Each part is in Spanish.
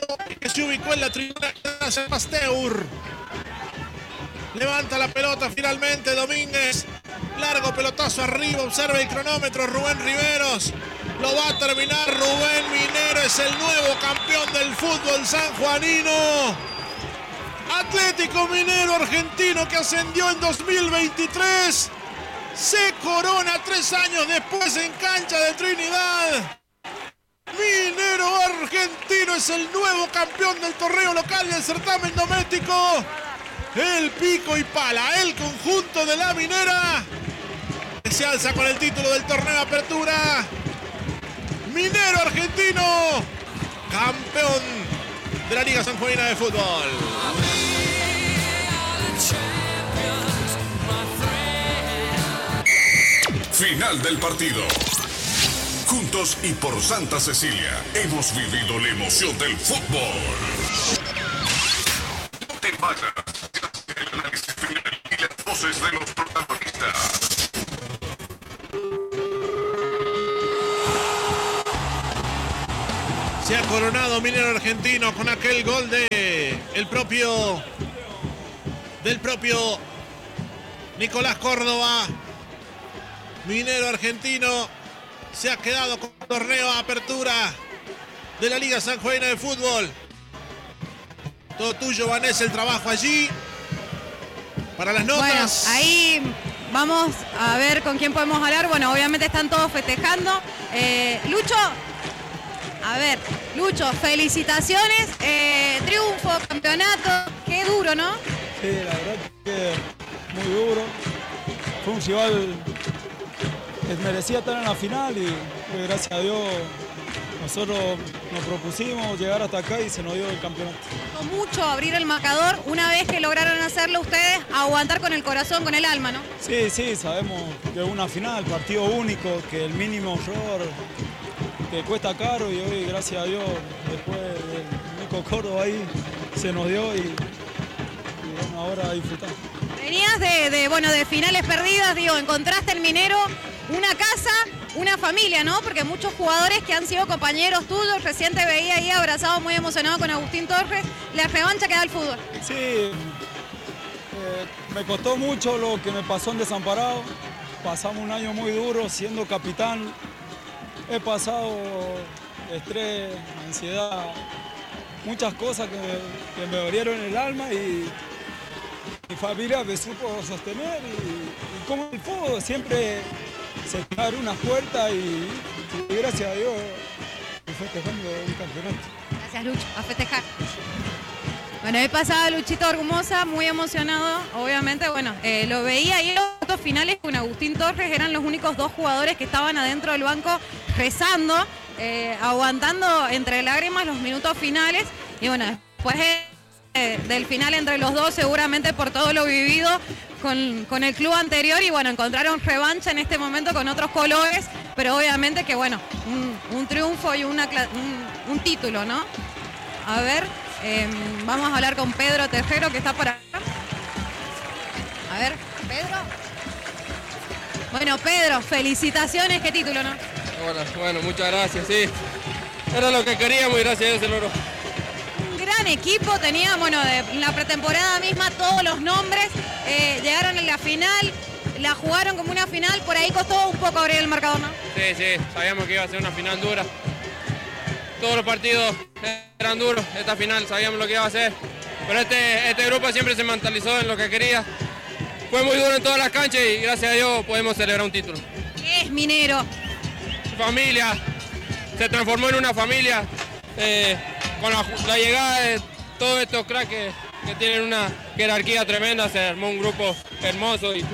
que se ubicó en la tribuna de Pasteur. Levanta la pelota finalmente Domínguez. Largo pelotazo arriba. Observa el cronómetro. Rubén Riveros. Lo va a terminar Rubén Minero. Es el nuevo campeón del fútbol sanjuanino. Atlético Minero argentino que ascendió en 2023. Se corona 3 años después en cancha de Trinidad. Minero argentino es el nuevo campeón del torneo local y del certamen doméstico. El pico y pala, el conjunto de la Minera, que se alza con el título del torneo de apertura. Minero argentino, campeón de la Liga Sanjuanina de Fútbol. Final del partido. Juntos y por Santa Cecilia hemos vivido la emoción del fútbol. No te vayas. El análisis final y las voces de los protagonistas. Se ha coronado Minero argentino con aquel gol del propio Nicolás Córdoba. Minero argentino se ha quedado con el torneo de apertura de la Liga Sanjuanina de Fútbol. Todo tuyo, Vanessa, el trabajo allí. Para las notas. Bueno, ahí vamos a ver con quién podemos hablar. Bueno, obviamente están todos festejando. Lucho, felicitaciones. Triunfo, campeonato. Qué duro, ¿no? Sí, la verdad que muy duro. Fue un rival que merecía estar en la final y pues, gracias a Dios nosotros nos propusimos llegar hasta acá y se nos dio el campeonato. Costó mucho abrir el marcador. Una vez que lograron hacerlo ustedes, aguantar con el corazón, con el alma, ¿no? Sí, sabemos que es una final, partido único, que el mínimo error que cuesta caro y hoy, gracias a Dios, después del Nico Córdoba ahí se nos dio y bueno, ahora a disfrutar. Venías de finales perdidas, encontraste en Minero una casa, una familia, ¿no? Porque muchos jugadores que han sido compañeros tuyos, recién te veía ahí abrazado, muy emocionado con Agustín Torres, la revancha que da el fútbol. Sí, me costó mucho lo que me pasó en Desamparado, pasamos un año muy duro siendo capitán, he pasado estrés, ansiedad, muchas cosas que me dolieron el alma y mi familia me supo sostener y como el fútbol siempre se abre una puerta y gracias a Dios estoy festejando un campeonato. Gracias, Lucho, a festejar. Bueno, ahí pasaba Luchito Argumosa, muy emocionado, obviamente, bueno, lo veía ahí en los minutos finales con Agustín Torres, eran los únicos 2 jugadores que estaban adentro del banco rezando, aguantando entre lágrimas los minutos finales y bueno, después del final entre los dos, seguramente por todo lo vivido con el club anterior y bueno, encontraron revancha en este momento con otros colores, pero obviamente que bueno, un triunfo y un título, ¿no? A ver, vamos a hablar con Pedro Tejero que está por acá. A ver, Pedro. Bueno, Pedro, felicitaciones, qué título, ¿no? Hola, bueno, muchas gracias, sí. Era lo que queríamos y gracias a Dios se logró. Gran equipo, tenía, en la pretemporada misma todos los nombres, llegaron en la final, la jugaron como una final, por ahí costó un poco abrir el marcador, ¿no? Sí, sabíamos que iba a ser una final dura. Todos los partidos eran duros, esta final sabíamos lo que iba a ser, pero este grupo siempre se mentalizó en lo que quería. Fue muy duro en todas las canchas y gracias a Dios podemos celebrar un título. ¿Qué es Minero? Familia, se transformó en una familia. Con la llegada de todos estos cracks que tienen una jerarquía tremenda, se armó un grupo hermoso y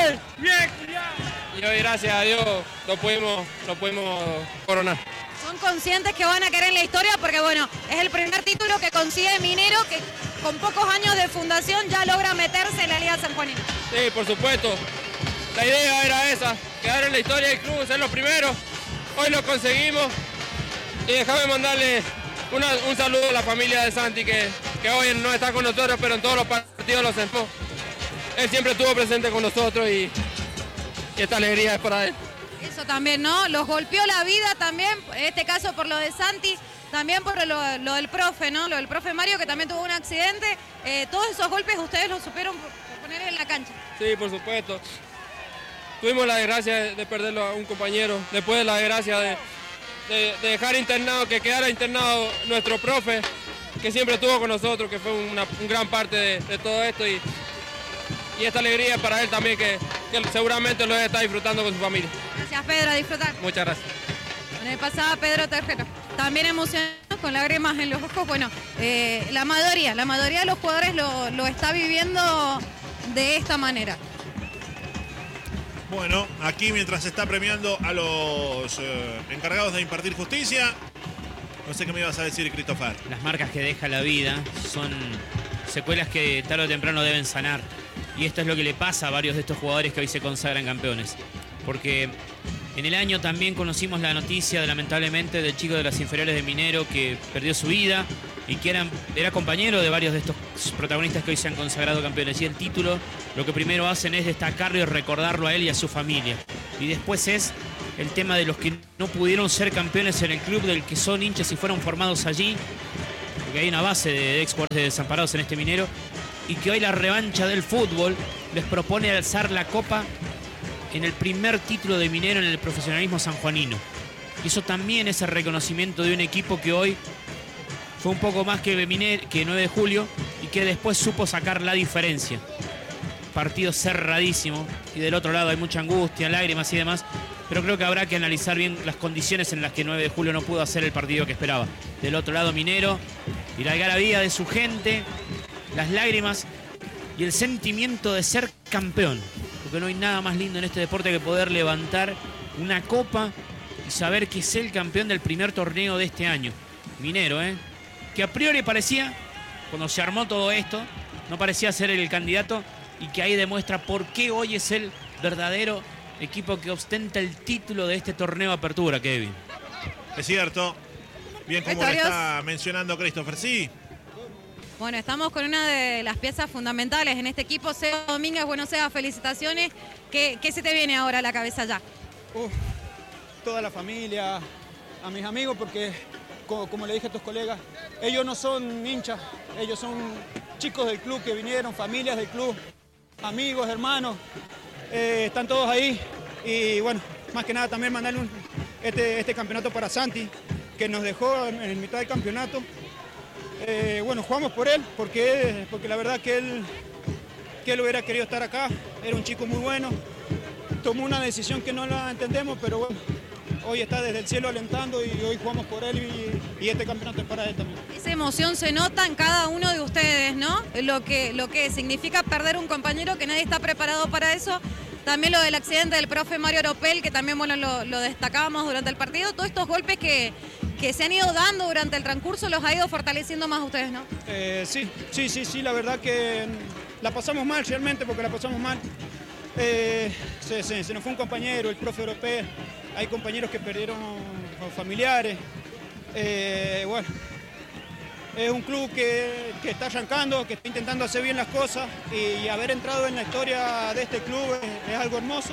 hoy gracias a Dios lo pudimos coronar. Son conscientes que van a querer en la historia porque bueno, es el primer título que consigue Minero que con pocos años de fundación ya logra meterse en la Liga Sanjuanina. Sí, por supuesto. La idea era esa, quedar en la historia del club, ser los primeros. Hoy lo conseguimos y déjame mandarle un saludo a la familia de Santi que hoy no está con nosotros, pero en todos los partidos lo sentó. Él siempre estuvo presente con nosotros y esta alegría es para él. Eso también, ¿no? Los golpeó la vida también, en este caso por lo de Santi. también por lo del profe, ¿no? Lo del profe Mario, que también tuvo un accidente. Todos esos golpes ustedes los supieron poner en la cancha. Sí, por supuesto. Tuvimos la desgracia de perderlo a un compañero, después de la desgracia de dejar internado, que quedara internado nuestro profe, que siempre estuvo con nosotros, que fue una gran parte de todo esto, y esta alegría para él también, que seguramente lo está disfrutando con su familia. Gracias, Pedro, a disfrutar. Muchas gracias. En el pasado, Pedro Terjero, también emocionado, con lágrimas en los ojos. Bueno, la mayoría de los jugadores lo está viviendo de esta manera. Bueno, aquí mientras se está premiando a los encargados de impartir justicia, no sé qué me ibas a decir, Christopher. Las marcas que deja la vida son secuelas que tarde o temprano deben sanar. Y esto es lo que le pasa a varios de estos jugadores que hoy se consagran campeones. Porque en el año también conocimos la noticia, lamentablemente, del chico de las inferiores de Minero que perdió su vida y que era compañero de varios de estos protagonistas que hoy se han consagrado campeones. Y el título, lo que primero hacen es destacarlo y recordarlo a él y a su familia. Y después es el tema de los que no pudieron ser campeones en el club, del que son hinchas y fueron formados allí, porque hay una base de ex jugadores de desamparados en este Minero, y que hoy la revancha del fútbol les propone alzar la copa en el primer título de Minero en el profesionalismo sanjuanino. Y eso también es el reconocimiento de un equipo que hoy fue un poco más que 9 de julio y que después supo sacar la diferencia. Partido cerradísimo y del otro lado hay mucha angustia, lágrimas y demás, pero creo que habrá que analizar bien las condiciones en las que 9 de julio no pudo hacer el partido que esperaba. Del otro lado Minero y la algarabía de su gente, las lágrimas y el sentimiento de ser campeón, porque no hay nada más lindo en este deporte que poder levantar una copa y saber que es el campeón del primer torneo de este año. Minero, que a priori parecía, cuando se armó todo esto, no parecía ser el candidato, y que ahí demuestra por qué hoy es el verdadero equipo que ostenta el título de este torneo Apertura, Kevin. Es cierto, bien como lo está mencionando Christopher, sí. Bueno, estamos con una de las piezas fundamentales en este equipo, Seba Domínguez. Bueno, Seba, felicitaciones. ¿Qué se te viene ahora a la cabeza ya? Toda la familia, a mis amigos, porque como le dije a tus colegas, ellos no son hinchas, ellos son chicos del club que vinieron, familias del club, amigos, hermanos, están todos ahí. Y bueno, más que nada también mandarle este campeonato para Santi, que nos dejó en mitad del campeonato. Bueno, jugamos por él, porque la verdad que él hubiera querido estar acá, era un chico muy bueno, tomó una decisión que no la entendemos, pero bueno, hoy está desde el cielo alentando y hoy jugamos por él y este campeonato es para él también. Esa emoción se nota en cada uno de ustedes, ¿no? Lo que significa perder un compañero, que nadie está preparado para eso. También lo del accidente del profe Mario Oropel, que también bueno, lo destacábamos durante el partido. Todos estos golpes que se han ido dando durante el transcurso los ha ido fortaleciendo más a ustedes, ¿no? Sí, la verdad que la pasamos mal realmente, porque la pasamos mal. Se nos fue un compañero, el profe Oropel. Hay compañeros que perdieron familiares. Bueno, es un club que está arrancando, que está intentando hacer bien las cosas, y haber entrado en la historia de este club es algo hermoso.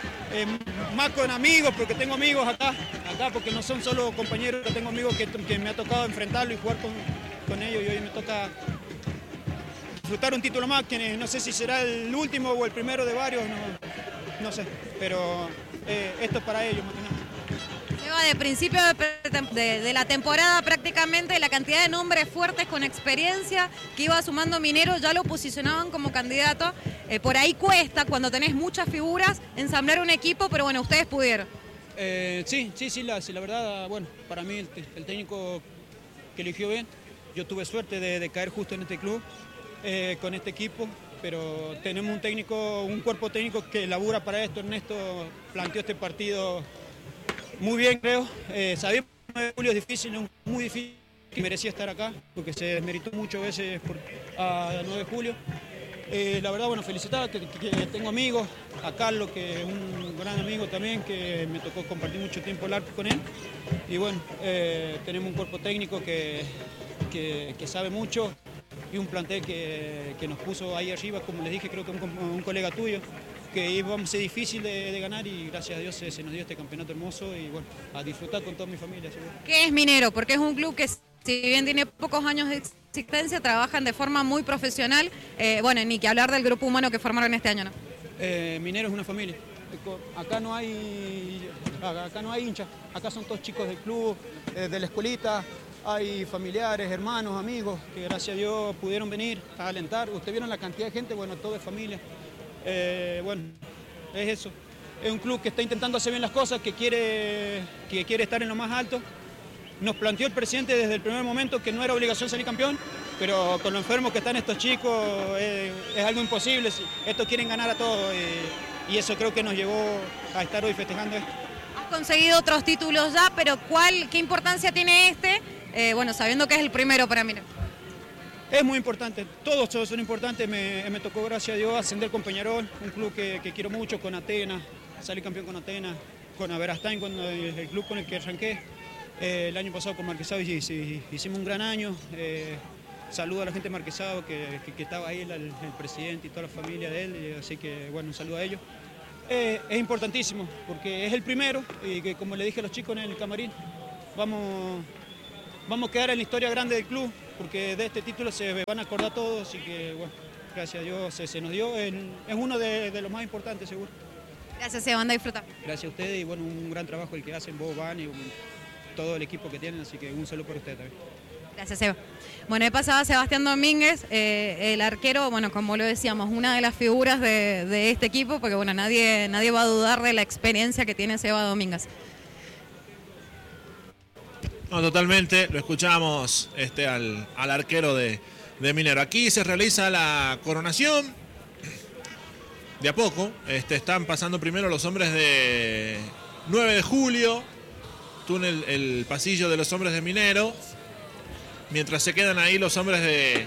Más con amigos, porque tengo amigos acá, porque no son solo compañeros, tengo amigos que me ha tocado enfrentarlo y jugar con ellos, y hoy me toca disfrutar un título más, que no sé si será el último o el primero de varios, no sé, pero esto es para ellos más que nada. De principio de la temporada prácticamente, la cantidad de nombres fuertes con experiencia que iba sumando Minero ya lo posicionaban como candidato. Por ahí cuesta, cuando tenés muchas figuras, ensamblar un equipo, pero bueno, ustedes pudieron. Sí, la verdad, bueno, para mí el técnico que eligió bien. Yo tuve suerte de caer justo en este club, con este equipo, pero tenemos un cuerpo técnico que labura para esto. Ernesto planteó este partido muy bien, creo. Sabíamos que 9 de julio es difícil, muy difícil, que merecía estar acá, porque se desmeritó muchas veces a 9 de julio. La verdad, bueno, felicitar que tengo amigos, a Carlos, que es un gran amigo también, que me tocó compartir mucho tiempo el arte con él. Y bueno, tenemos un cuerpo técnico que sabe mucho, y un plantel que nos puso ahí arriba, como les dije, creo que un colega tuyo. que íbamos a ser difícil de ganar y gracias a Dios se nos dio este campeonato hermoso y bueno, a disfrutar con toda mi familia, seguro. ¿Qué es Minero? Porque es un club que, si bien tiene pocos años de existencia, trabajan de forma muy profesional. Bueno, ni que hablar del grupo humano que formaron este año, ¿no? Minero es una familia. Acá no hay hinchas, acá son todos chicos del club, de la escuelita. Hay familiares, hermanos, amigos que gracias a Dios pudieron venir a alentar. Ustedes vieron la cantidad de gente, bueno, todo es familia. Bueno, es eso. Es un club que está intentando hacer bien las cosas, que quiere estar en lo más alto. Nos planteó el presidente desde el primer momento que no era obligación salir campeón, pero con lo enfermos que están estos chicos es algo imposible. Estos quieren ganar a todos y eso creo que nos llevó a estar hoy festejando esto. Has conseguido otros títulos ya, pero ¿qué importancia tiene este? Bueno, sabiendo que es el primero para mí. Es muy importante, todos son importantes. Me tocó, gracias a Dios, ascender con Peñarol, un club que quiero mucho, con Atenas, salí campeón con Atenas, con Aberastain, el club con el que arranqué. El año pasado con Marquesado hicimos un gran año. Saludo a la gente de Marquesado que estaba ahí, el presidente y toda la familia de él, así que bueno, un saludo a ellos. Es importantísimo porque es el primero y que, como le dije a los chicos en el camarín, vamos a quedar en la historia grande del club porque de este título se van a acordar todos y que bueno, gracias a Dios se nos dio. Es uno de los más importantes, seguro. Gracias, Seba, anda a disfrutar. Gracias a ustedes y bueno, un gran trabajo el que hacen vos, Van, y todo el equipo que tienen, así que un saludo para ustedes también. Gracias, Seba. Bueno, he pasado a Sebastián Domínguez, el arquero, bueno, como lo decíamos, una de las figuras de este equipo, porque bueno, nadie va a dudar de la experiencia que tiene Seba Domínguez. No, totalmente, lo escuchamos al arquero de Minero. Aquí se realiza la coronación. De a poco, están pasando primero los hombres de 9 de julio, túnel, el pasillo de los hombres de Minero, mientras se quedan ahí los hombres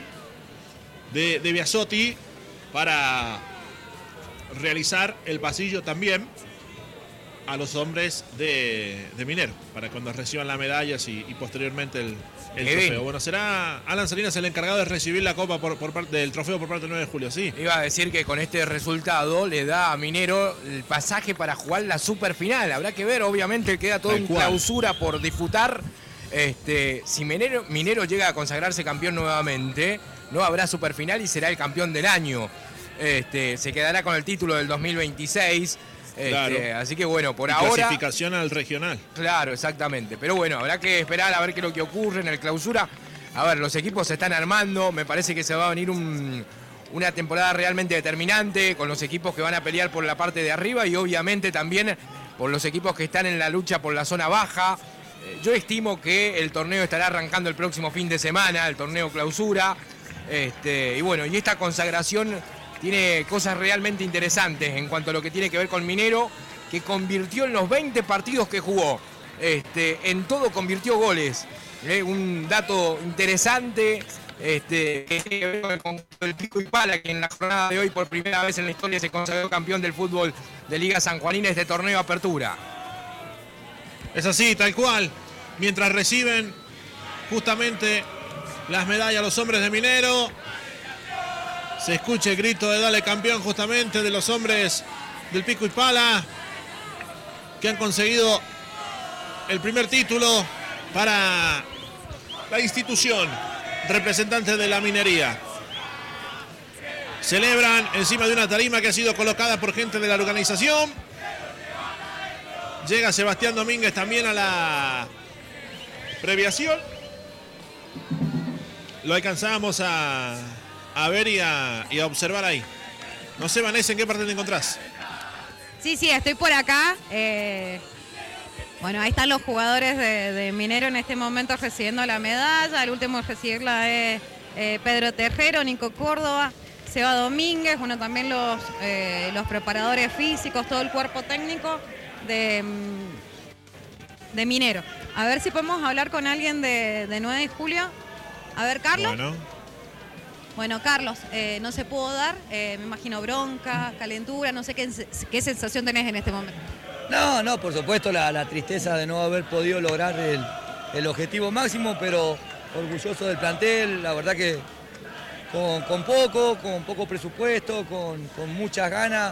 de Biasotti para realizar el pasillo también a los hombres de Minero, para cuando reciban las medallas y posteriormente el trofeo. Bueno, será Alan Salinas el encargado de recibir la copa por parte del trofeo por parte del 9 de julio, sí. Iba a decir que con este resultado le da a Minero el pasaje para jugar la superfinal. Habrá que ver, obviamente queda todo en clausura por disputar. Si Minero llega a consagrarse campeón nuevamente, no habrá superfinal y será el campeón del año. Se quedará con el título del 2026. Claro. Así que bueno, por ahora... Clasificación al regional. Claro, exactamente. Pero bueno, habrá que esperar a ver qué es lo que ocurre en el clausura. A ver, los equipos se están armando. Me parece que se va a venir una temporada realmente determinante con los equipos que van a pelear por la parte de arriba y obviamente también por los equipos que están en la lucha por la zona baja. Yo estimo que el torneo estará arrancando el próximo fin de semana, el torneo clausura. Y bueno, y esta consagración tiene cosas realmente interesantes en cuanto a lo que tiene que ver con Minero, que convirtió en los 20 partidos que jugó. En todo convirtió goles. Un dato interesante que tiene que ver con el conjunto del Pico y Pala, que en la jornada de hoy por primera vez en la historia se consagró campeón del fútbol de Liga Sanjuanina de este torneo Apertura. Es así, tal cual. Mientras reciben justamente las medallas los hombres de Minero, se escucha el grito de dale campeón justamente de los hombres del Pico y Pala, que han conseguido el primer título para la institución representante de la minería. Celebran encima de una tarima que ha sido colocada por gente de la organización. Llega Sebastián Domínguez también a la previación. Lo alcanzamos a ver y a observar ahí. No sé, Vanessa, ¿en qué parte te encontrás? Sí, estoy por acá. Bueno, ahí están los jugadores de Minero en este momento recibiendo la medalla. El último en recibirla es Pedro Terrero, Nico Córdoba, Seba Domínguez, bueno, también los preparadores físicos, todo el cuerpo técnico de Minero. A ver si podemos hablar con alguien de 9 de julio. A ver, Carlos. Bueno, Carlos, no se pudo dar, me imagino bronca, calentura, no sé qué sensación tenés en este momento. No, por supuesto la tristeza de no haber podido lograr el objetivo máximo, pero orgulloso del plantel, la verdad que con poco presupuesto, con muchas ganas,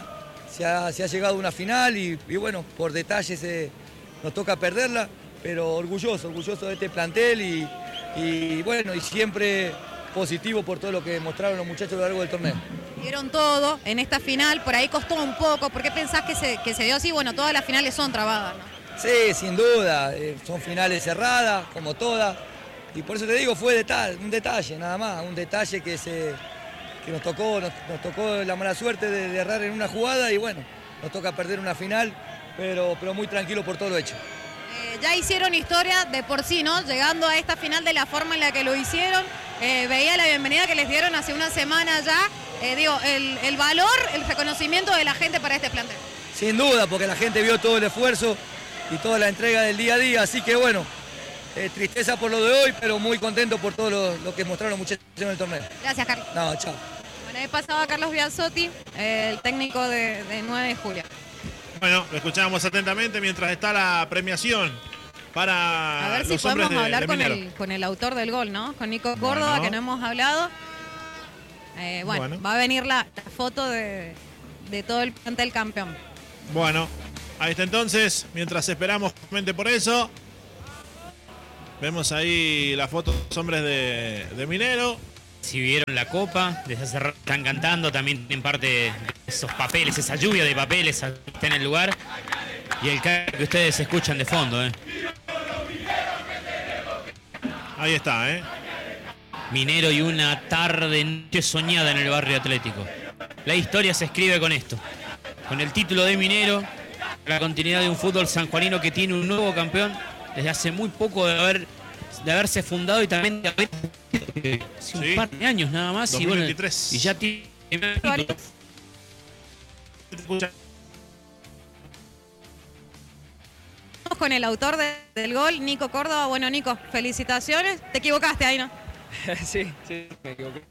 se ha llegado a una final y bueno, por detalles nos toca perderla, pero orgulloso de este plantel y bueno, y siempre positivo por todo lo que mostraron los muchachos a lo largo del torneo. Dieron todo en esta final, por ahí costó un poco. ¿Por qué pensás que se dio así? Bueno, todas las finales son trabadas, ¿no? Sí, sin duda, son finales cerradas, como todas, y por eso te digo, fue un detalle nada más, un detalle que nos tocó la mala suerte de errar en una jugada y bueno, nos toca perder una final, pero muy tranquilo por todo lo hecho. Ya hicieron historia de por sí, ¿no? Llegando a esta final de la forma en la que lo hicieron. Veía la bienvenida que les dieron hace una semana ya. El valor, el reconocimiento de la gente para este plantel. Sin duda, porque la gente vio todo el esfuerzo y toda la entrega del día a día, así que bueno, tristeza por lo de hoy, pero muy contento por todo lo que mostraron los muchachos en el torneo. Gracias, Carlos. No, chao. Bueno, he pasado a Carlos Biasotti, el técnico de 9 de julio. Bueno, lo escuchábamos atentamente mientras está la premiación para a ver si los hombres podemos hablar de con el autor del gol, ¿no? Con Nico Córdoba, bueno, que no hemos hablado. Bueno, va a venir la foto de todo el plantel campeón. Bueno, ahí está entonces, mientras esperamos justamente por eso. Vemos ahí la foto de los hombres de Minero. Si vieron la copa, desde hace rato están cantando, también en parte de esos papeles, esa lluvia de papeles está en el lugar. Y el que ustedes escuchan de fondo, Ahí está, Minero y una noche soñada en el barrio Atlético. La historia se escribe con esto, con el título de Minero, la continuidad de un fútbol sanjuanino que tiene un nuevo campeón desde hace muy poco de haberse fundado y también de haber hace un par de años nada más. 2023. Y ya tiene título. Con el autor del gol, Nico Córdoba. Bueno, Nico, felicitaciones. Te equivocaste ahí, ¿no? Sí, me equivoqué.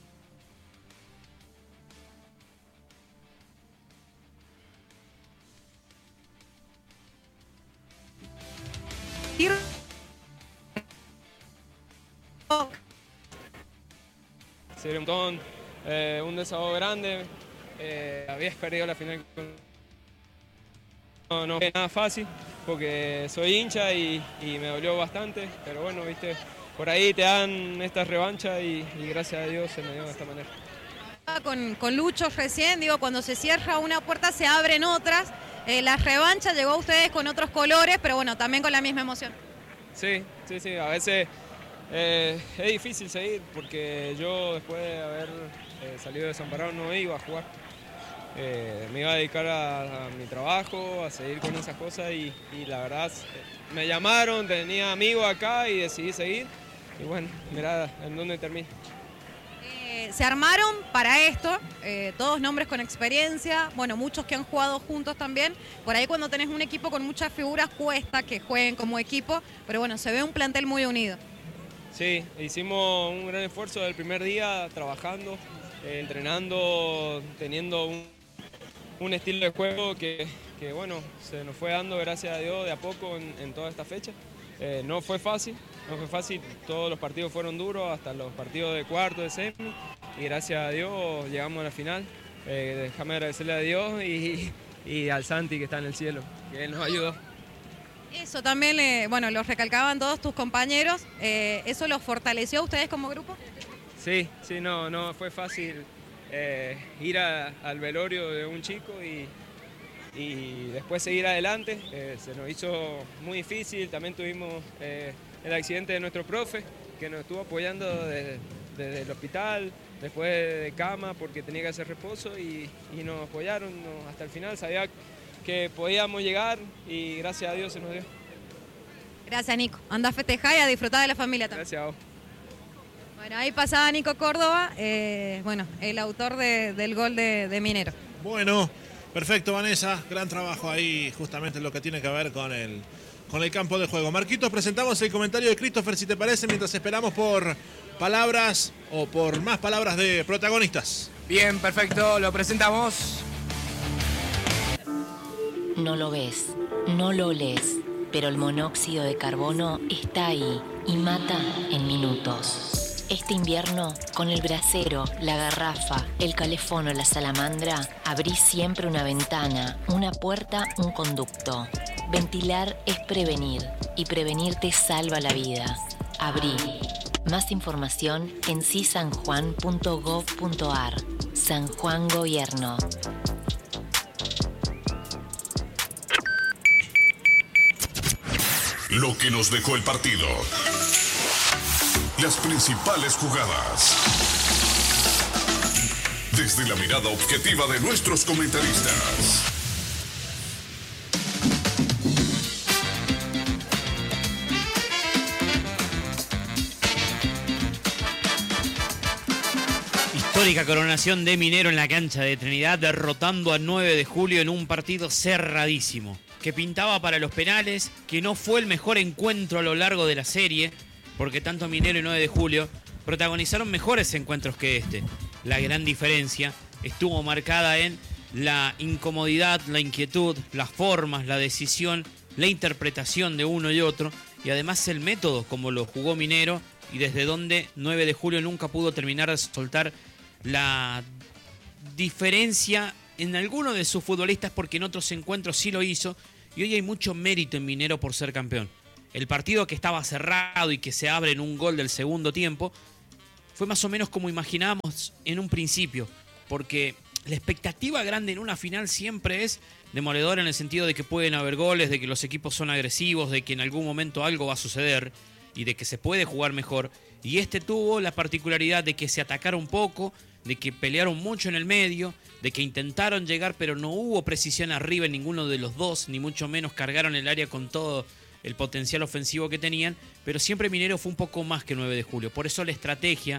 Sería un desahogo grande. Habías perdido la final. No fue nada fácil porque soy hincha y me dolió bastante, pero bueno, viste, por ahí te dan estas revanchas y gracias a Dios se me dio de esta manera. Con Lucho recién, cuando se cierra una puerta se abren otras. La revancha llegó a ustedes con otros colores, pero bueno, también con la misma emoción. Sí, a veces es difícil seguir porque yo después de haber salido de Desamparado no iba a jugar. Me iba a dedicar a mi trabajo, a seguir con esas cosas y la verdad me llamaron, tenía amigos acá y decidí seguir y bueno, mirá en dónde termina. Se armaron para esto, todos nombres con experiencia, bueno, muchos que han jugado juntos también. Por ahí cuando tenés un equipo con muchas figuras cuesta que jueguen como equipo, pero bueno, se ve un plantel muy unido. Sí, hicimos un gran esfuerzo del primer día trabajando, entrenando, teniendo un estilo de juego que bueno, se nos fue dando gracias a Dios de a poco en toda esta fecha. No fue fácil, todos los partidos fueron duros, hasta los partidos de cuarto, de semi, y gracias a Dios llegamos a la final. Déjame agradecerle a Dios y al Santi que está en el cielo, que él nos ayudó. Eso también, bueno, lo recalcaban todos tus compañeros, ¿eso los fortaleció a ustedes como grupo? Sí, no fue fácil ir al velorio de un chico y después seguir adelante. Se nos hizo muy difícil, también tuvimos el accidente de nuestro profe que nos estuvo apoyando desde el hospital, después de cama porque tenía que hacer reposo y nos apoyaron hasta el final, sabía que podíamos llegar y gracias a Dios se nos dio. Gracias, Nico. Anda a festejar y a disfrutar de la familia también. Gracias a vos. Bueno, ahí pasaba Nico Córdoba, bueno, el autor del gol de Minero. Bueno, perfecto, Vanessa. Gran trabajo ahí, justamente lo que tiene que ver con el campo de juego. Marquitos, presentamos el comentario de Christopher, si te parece, mientras esperamos por palabras o por más palabras de protagonistas. Bien, perfecto, lo presentamos. No lo ves, no lo lees, pero el monóxido de carbono está ahí y mata en minutos. Este invierno, con el brasero, la garrafa, el calefón o la salamandra, abrí siempre una ventana, una puerta, un conducto. Ventilar es prevenir, y prevenir te salva la vida. Abrí. Más información en cisanjuan.gov.ar. San Juan Gobierno. Lo que nos dejó el partido. Las principales jugadas. Desde la mirada objetiva de nuestros comentaristas. Histórica coronación de Minero en la cancha de Trinidad, derrotando a 9 de julio en un partido cerradísimo, que pintaba para los penales, que no fue el mejor encuentro a lo largo de la serie, porque tanto Minero y 9 de julio protagonizaron mejores encuentros que este. La gran diferencia estuvo marcada en la incomodidad, la inquietud, las formas, la decisión, la interpretación de uno y otro, y además el método como lo jugó Minero y desde donde 9 de julio nunca pudo terminar de soltar la diferencia en alguno de sus futbolistas, porque en otros encuentros sí lo hizo, y hoy hay mucho mérito en Minero por ser campeón. El partido que estaba cerrado y que se abre en un gol del segundo tiempo fue más o menos como imaginábamos en un principio, porque la expectativa grande en una final siempre es demoledora en el sentido de que pueden haber goles, de que los equipos son agresivos, de que en algún momento algo va a suceder y de que se puede jugar mejor. Y este tuvo la particularidad de que se atacaron poco, de que pelearon mucho en el medio, de que intentaron llegar pero no hubo precisión arriba en ninguno de los dos, ni mucho menos cargaron el área con todo el potencial ofensivo que tenían, pero siempre Minero fue un poco más que 9 de julio. Por eso la estrategia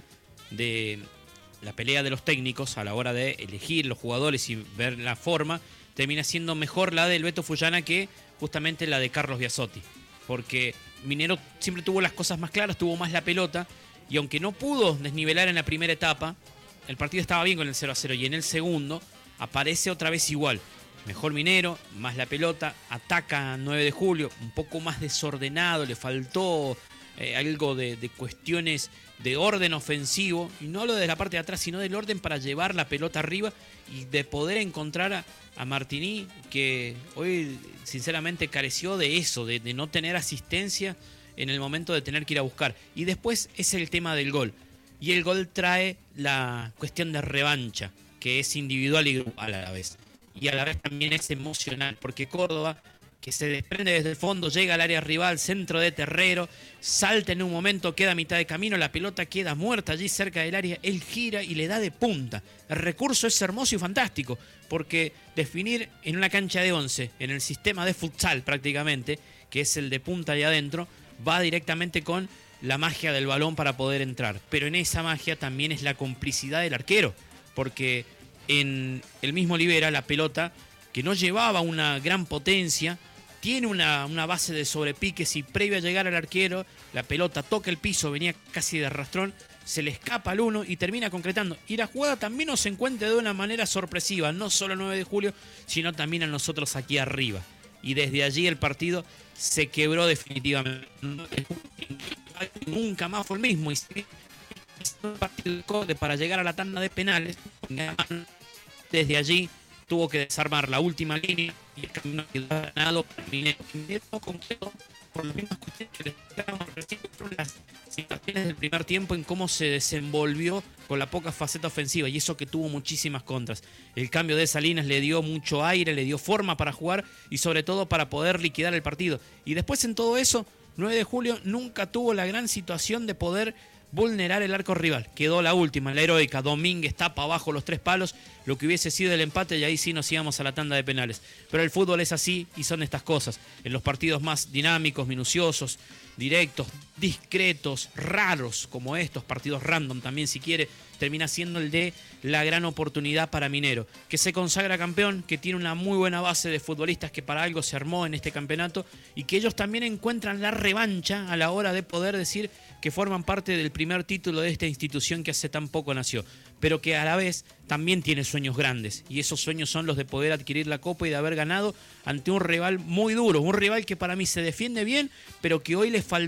de la pelea de los técnicos a la hora de elegir los jugadores y ver la forma, termina siendo mejor la del Beto Fullana que justamente la de Carlos Biasotti. Porque Minero siempre tuvo las cosas más claras, tuvo más la pelota, y aunque no pudo desnivelar en la primera etapa, el partido estaba bien con el 0-0, y en el segundo aparece otra vez igual. Mejor Minero, más la pelota, ataca a 9 de julio, un poco más desordenado, le faltó algo de cuestiones de orden ofensivo, y no lo de la parte de atrás, sino del orden para llevar la pelota arriba y de poder encontrar a Martini, que hoy sinceramente careció de eso, de no tener asistencia en el momento de tener que ir a buscar. Y después es el tema del gol, y el gol trae la cuestión de revancha, que es individual y grupal a la vez. Y a la vez también es emocional, porque Córdoba, que se desprende desde el fondo, llega al área rival, centro de Terrero, salta en un momento, queda a mitad de camino, la pelota queda muerta allí cerca del área, él gira y le da de punta. El recurso es hermoso y fantástico, porque definir en una cancha de 11, en el sistema de futsal prácticamente, que es el de punta de adentro, va directamente con la magia del balón para poder entrar. Pero en esa magia también es la complicidad del arquero, porque en el mismo Libera la pelota, que no llevaba una gran potencia, tiene una base de sobrepiques, y previo a llegar al arquero la pelota toca el piso, venía casi de arrastrón, se le escapa al uno y termina concretando. Y la jugada también nos encuentra de una manera sorpresiva, no solo el 9 de julio, sino también a nosotros aquí arriba. Y desde allí el partido se quebró definitivamente. Nunca más fue el mismo. Y un partido de corte para llegar a la tanda de penales, desde allí tuvo que desarmar la última línea y el camino quedó ganado por Minero. Minero concretó por las mismas cuestiones que les explicábamos recién, las situaciones del primer tiempo, en cómo se desenvolvió con la poca faceta ofensiva, y eso que tuvo muchísimas contras. El cambio de Salinas le dio mucho aire, le dio forma para jugar y sobre todo para poder liquidar el partido. Y después en todo eso, 9 de julio nunca tuvo la gran situación de poder vulnerar el arco rival. Quedó la última, la heroica. Domínguez tapa abajo los 3 palos, lo que hubiese sido el empate, y ahí sí nos íbamos a la tanda de penales. Pero el fútbol es así y son estas cosas. En los partidos más dinámicos, minuciosos, directos, discretos, raros como estos, partidos random también si quiere, termina siendo el de la gran oportunidad para Minero, que se consagra campeón, que tiene una muy buena base de futbolistas que para algo se armó en este campeonato, y que ellos también encuentran la revancha a la hora de poder decir que forman parte del primer título de esta institución que hace tan poco nació, pero que a la vez también tiene sueños grandes, y esos sueños son los de poder adquirir la copa y de haber ganado ante un rival muy duro, un rival que para mí se defiende bien, pero que hoy le faltó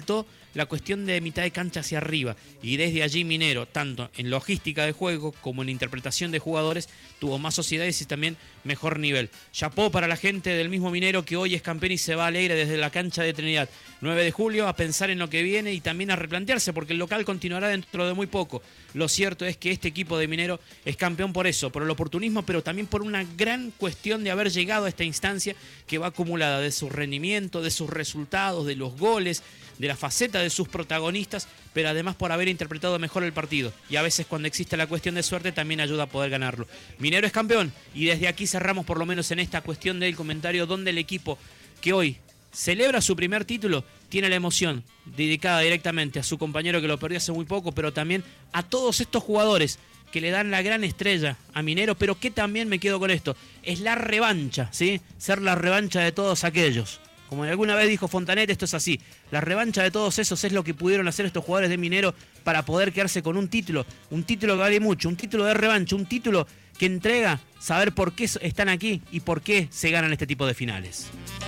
la cuestión de mitad de cancha hacia arriba. Y desde allí Minero, tanto en logística de juego como en interpretación de jugadores, tuvo más sociedades y también mejor nivel. Chapó para la gente del mismo Minero que hoy es campeón y se va alegre desde la cancha de Trinidad. 9 de julio a pensar en lo que viene y también a replantearse porque el local continuará dentro de muy poco. Lo cierto es que este equipo de Minero es campeón por eso, por el oportunismo, pero también por una gran cuestión de haber llegado a esta instancia que va acumulada de su rendimiento, de sus resultados, de los goles, de la faceta de sus protagonistas, pero además por haber interpretado mejor el partido. Y a veces cuando existe la cuestión de suerte también ayuda a poder ganarlo. Minero es campeón y desde aquí cerramos por lo menos en esta cuestión del comentario donde el equipo que hoy celebra su primer título tiene la emoción dedicada directamente a su compañero que lo perdió hace muy poco, pero también a todos estos jugadores que le dan la gran estrella a Minero, pero que también me quedo con esto, es la revancha, ¿sí? Ser la revancha de todos aquellos. Como alguna vez dijo Fontanet, esto es así. La revancha de todos esos es lo que pudieron hacer estos jugadores de Minero para poder quedarse con un título que vale mucho, un título de revancha, un título que entrega saber por qué están aquí y por qué se ganan este tipo de finales.